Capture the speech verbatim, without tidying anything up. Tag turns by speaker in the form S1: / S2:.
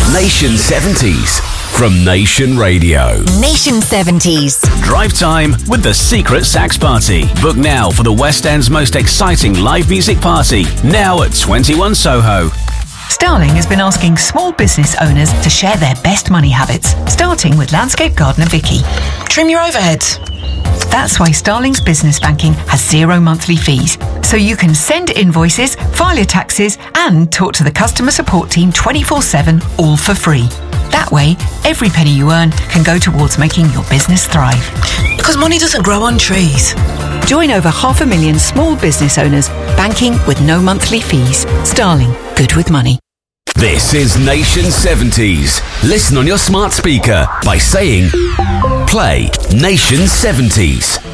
S1: Nation seventies from Nation Radio.
S2: Nation seventies.
S3: Drive time with the Secret Sax Party. Book now for the West End's most exciting live music party. Now at twenty-one Soho.
S4: Starling has been asking small business owners to share their best money habits, starting with landscape gardener Vicky.
S5: Trim your overheads.
S4: That's why Starling's business banking has zero monthly fees, so you can send invoices, file your taxes, and talk to the customer support team twenty-four seven, all for free. That way, every penny you earn can go towards making your business thrive.
S5: Because money doesn't grow on trees.
S4: Join over half a million small business owners banking with no monthly fees. Starling, good with money.
S1: This is Nation seventies. Listen on your smart speaker by saying, play Nation seventies.